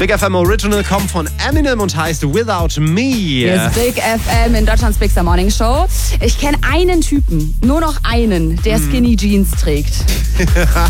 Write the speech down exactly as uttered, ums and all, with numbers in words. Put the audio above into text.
Big F M Original kommt von Eminem und heißt Without Me. Hier ist Big F M in Deutschlands Big Star Morning Show. Ich kenne einen Typen, nur noch einen, der Skinny Jeans trägt.